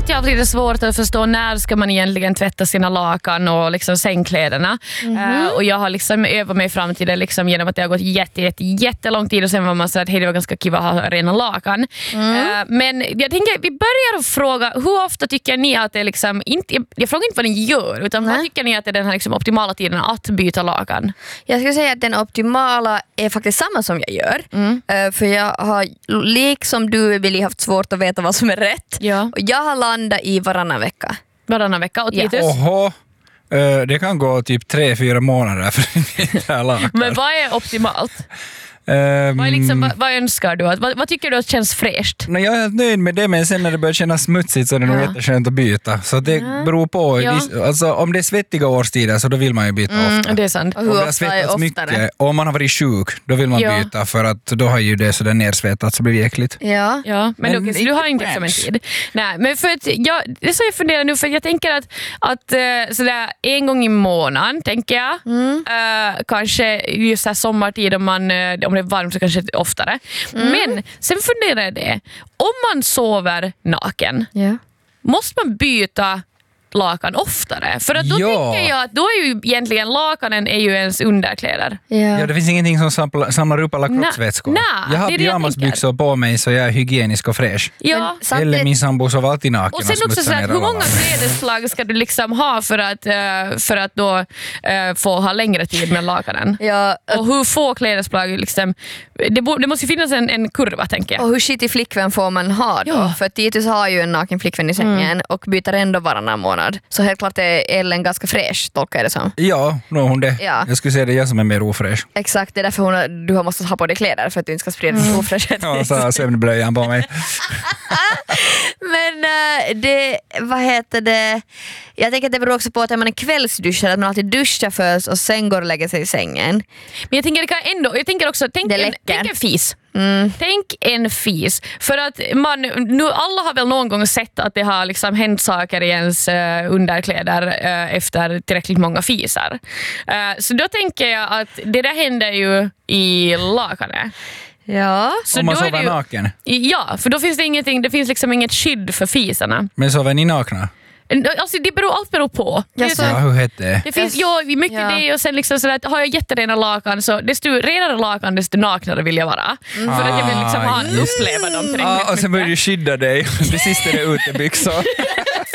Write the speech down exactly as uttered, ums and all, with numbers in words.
att jag har lite svårt att förstå när ska man egentligen tvätta sina lakan och liksom sängkläderna. Mm-hmm. Uh, och jag har liksom övat mig fram till det liksom genom att det har gått jätte, jätte, jättelång tid och sen var man så att hej, det var ganska kiva att ha rena lakan. Mm. Uh, men jag tänker, vi börjar att fråga, hur ofta tycker ni att det är liksom, inte, jag, jag frågar inte vad ni gör, utan Nej. vad tycker ni att det är den här liksom optimala tiden att byta lakan? Jag skulle säga att den optimala är faktiskt samma som jag gör. Mm. Uh, för jag har, liksom du Billy, haft svårt att veta vad som är rätt. Ja. Och jag har landat i varannan vecka. Varannan vecka, och Titus? Ja. Oho. Uh, det kan gå typ tre, fyra månader för det här lakan. Men vad är optimalt? Um, vad, är liksom, vad, vad önskar du? Vad, vad tycker du att känns fräscht? No, jag är nöjd med det, men sen när det börjar kännas smutsigt så är det ja. nog jätteskönt att byta. Så det ja. beror på. Ja. Alltså, om det är svettiga årstider så då vill man ju byta mm, ofta. Det är sant. Och hur om det har ofta svettats är mycket, och om man har varit sjuk, då vill man ja. byta för att då har ju det så det nersvettat så blir det äckligt. Ja, ja. men, men okay, så du har inte som en tid. Nej, men för att jag, det är så jag funderar nu, för jag tänker att, att sådär en gång i månaden tänker jag. Mm. Uh, kanske just här sommartid om, man, om det är varmt så kanske oftare. Mm. Men sen funderar jag det. Om man sover naken, yeah. måste man byta lakan oftare? För att då ja. tänker jag att då är ju egentligen lakanen är ju ens underkläder. Yeah. Ja, det finns ingenting som samlar, samlar upp alla kroppsvätskor. Na, jag har pyjamasbyxor på mig så jag är hygienisk och fräsch. Ja. Eller min sambo sover alltid naken. Och sen och också så att hur många klädesplagg ska du liksom ha för att, för att då uh, få ha längre tid med lakanen? Ja. Och hur få klädesplagg liksom, det, bo, det måste ju finnas en, en kurva, tänker jag. Och hur skitig flickvän får man ha då? Ja. För Titus har ju en naken flickvän i sängen mm. och byter ändå varannan månad. Så helt klart är Ellen ganska fräsch, tolkar jag det som. Ja, no, hon det. Ja. Jag skulle säga det är jag som är mer ofräsch. Exakt, det är därför hon, du har måste ha på dig kläder för att du inte ska sprida mm. ofräschhet. Ja, så har sömnblöjan på mig. Men äh, det, vad heter det? Jag tänker att det beror också på att man är kvällsduschad, att man alltid duschar först och sen går och lägger sig i sängen. Men jag tänker det kan ändå, jag tänker också, tänk, en, tänk en fis. Mm. Tänk en fis. För att man, nu alla har väl någon gång sett att det har liksom hänt saker i ens uh, underkläder uh, efter tillräckligt många fisar. Uh, så då tänker jag att det där händer ju i lakanet. Ja. Så om man sover ju, naken? Ja, för då finns det ingenting, det finns liksom inget skydd för fisarna. Men sover ni nakna? Alltså det beror, allt beror på. Ja, så, ja, hur heter det? Det finns ja, mycket ja. det och sen liksom sådär, har jag jätterena lakan så desto renare lakan desto naknare vill jag vara. Mm. För att jag vill liksom ha, uppleva dem tillräckligt ah, och sen börjar du skydda dig. Det sista är utebyxor.